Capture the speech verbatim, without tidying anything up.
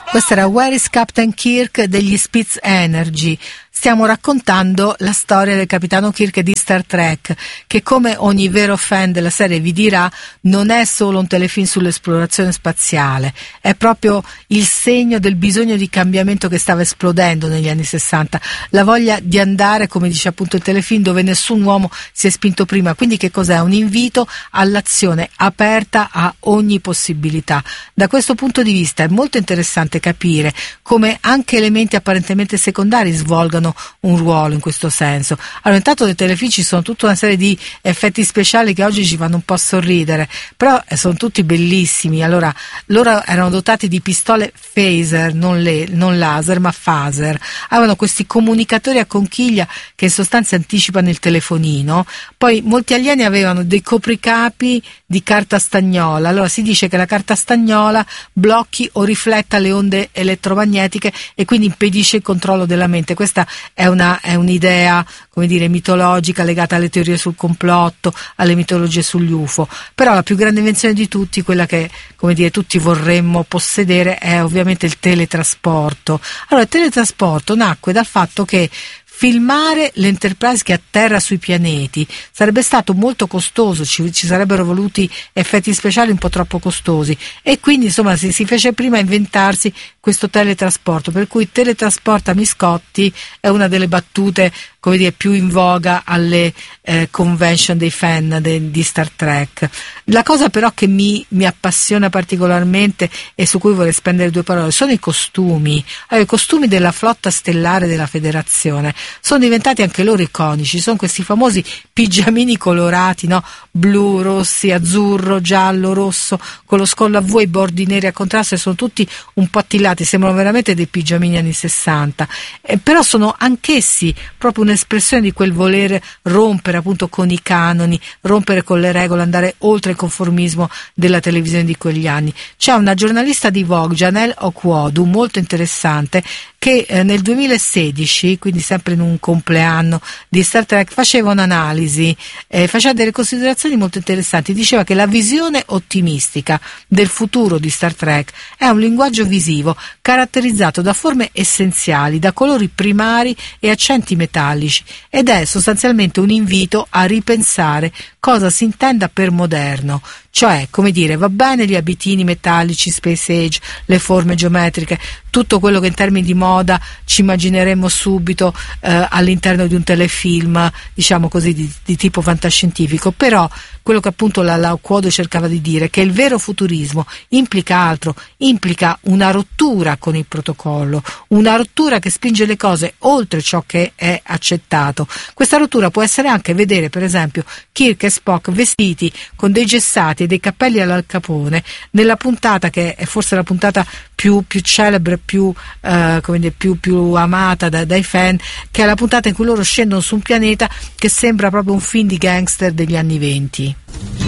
Questo era Where is Captain Kirk degli Spitz Energy. Stiamo raccontando la storia del capitano Kirk di Star Trek, che come ogni vero fan della serie vi dirà non è solo un telefilm sull'esplorazione spaziale, è proprio il segno del bisogno di cambiamento che stava esplodendo negli anni sessanta, la voglia di andare, come dice appunto il telefilm, dove nessun uomo si è spinto prima. Quindi che cos'è? Un invito all'azione aperta a ogni possibilità. Da questo punto di vista è molto interessante capire come anche elementi apparentemente secondari svolgano un ruolo in questo senso. Allora, intanto nei telefilm ci sono tutta una serie di effetti speciali che oggi ci fanno un po' sorridere, però sono tutti bellissimi. Allora, loro erano dotati di pistole phaser, non, le, non laser ma phaser, avevano questi comunicatori a conchiglia che in sostanza anticipano il telefonino. Poi molti alieni avevano dei copricapi di carta stagnola. Allora si dice che la carta stagnola blocchi o rifletta le onde elettromagnetiche e quindi impedisce il controllo della mente. Questa è una è un'idea, come dire, mitologica legata alle teorie sul complotto, alle mitologie sugli U F O. Però la più grande invenzione di tutti, quella che, come dire, tutti vorremmo possedere, è ovviamente il teletrasporto. Allora, il teletrasporto nacque dal fatto che filmare l'Enterprise che atterra sui pianeti sarebbe stato molto costoso, ci, ci sarebbero voluti effetti speciali un po' troppo costosi, e quindi insomma si, si fece prima inventarsi questo teletrasporto, per cui teletrasportami Scotty è una delle battute, come dire, più in voga alle eh, convention dei fan de, di Star Trek. La cosa però che mi, mi appassiona particolarmente e su cui vorrei spendere due parole sono i costumi. Allora, i costumi della flotta stellare della Federazione sono diventati anche loro iconici, sono questi famosi pigiamini colorati, no? Blu, rossi, azzurro, giallo, rosso, con lo scollo a V e i bordi neri a contrasto, e sono tutti un po' attillati, sembrano veramente dei pigiamini anni sessanta, eh, però sono anch'essi proprio un'espressione di quel voler rompere appunto con i canoni, rompere con le regole, andare oltre il conformismo della televisione di quegli anni. C'è una giornalista di Vogue, Janelle Okwodu, molto interessante, che eh, nel duemilasedici, quindi sempre in un compleanno di Star Trek, faceva un'analisi, eh, faceva delle considerazioni molto interessanti. Diceva che la visione ottimistica del futuro di Star Trek è un linguaggio visivo caratterizzato da forme essenziali, da colori primari e accenti metallici, ed è sostanzialmente un invito a ripensare cosa si intenda per moderno. Cioè, come dire, va bene gli abitini metallici, space age, le forme geometriche, tutto quello che in termini di moda ci immagineremmo subito eh, all'interno di un telefilm, diciamo così, di, di tipo fantascientifico. Però quello che appunto la, la Okwodu cercava di dire è che il vero futurismo implica altro, implica una rottura con il protocollo, una rottura che spinge le cose oltre ciò che è accettato. Questa rottura può essere anche vedere, per esempio, Kirk e Spock vestiti con dei gessati e dei cappelli all'Al Capone nella puntata che è forse la puntata più, più celebre, più, eh, come dire, più, più amata da, dai fan, che è la puntata in cui loro scendono su un pianeta che sembra proprio un film di gangster degli anni venti.